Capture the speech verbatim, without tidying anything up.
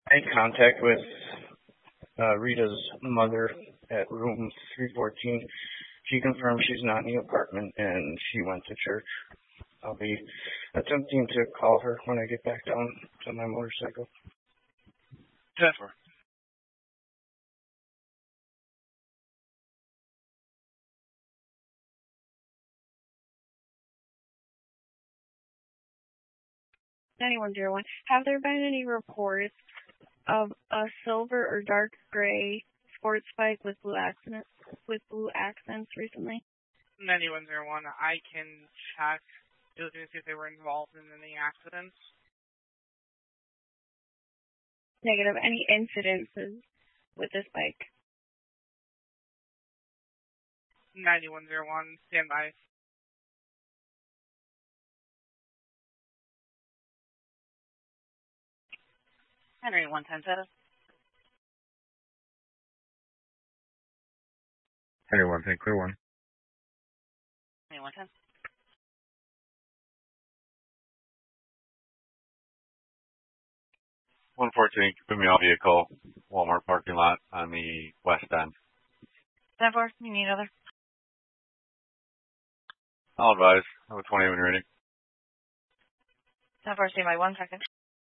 I made contact with uh, Rita's mother at room three fourteen. She confirmed she's not in the apartment and she went to church. I'll be attempting to call her when I get back down to my motorcycle. Jennifer. ninety-one oh one. Have there been any reports of a silver or dark gray sports bike with blue accents with blue accents recently? ninety-one oh one. I can check to see if they were involved in any accidents. Negative. Any incidences with this bike? ninety-one oh one. Stand by. Henry one ten seven. Henry one ten, clear one. Henry one ten. one fourteen, put me on vehicle, Walmart parking lot on the west end. ten four, you need another? I'll advise. I have a twenty when you're ready. ten four, stay by one second.